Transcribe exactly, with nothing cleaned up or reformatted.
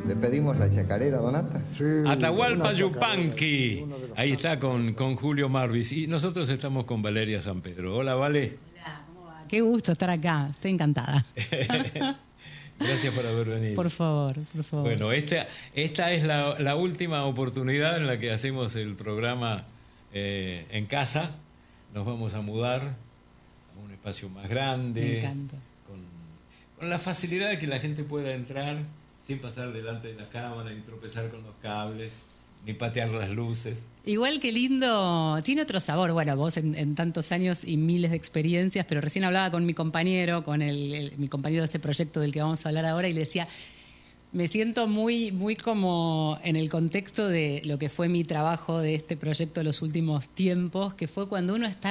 Le pedimos la chacarera, Donata. Sí, Atahualpa una Yupanqui. chacarera, uno de los Ahí está con, con Julio Marvis. Y nosotros estamos con Valeria San Pedro. Hola, Vale. Hola, ¿cómo va? Qué gusto estar acá, estoy encantada. Gracias por haber venido. Por favor, por favor. Bueno, esta, esta es la, la última oportunidad en la que hacemos el programa eh, en casa. Nos vamos a mudar a un espacio más grande. Me encanta. Con, con la facilidad de que la gente pueda entrar sin pasar delante de la cámara, ni tropezar con los cables, ni patear las luces. Igual que lindo, tiene otro sabor. Bueno, vos en, en tantos años y miles de experiencias, pero recién hablaba con mi compañero, con el, el, mi compañero de este proyecto del que vamos a hablar ahora, y le decía, me siento muy, muy como en el contexto de lo que fue mi trabajo de este proyecto de los últimos tiempos, que fue cuando uno está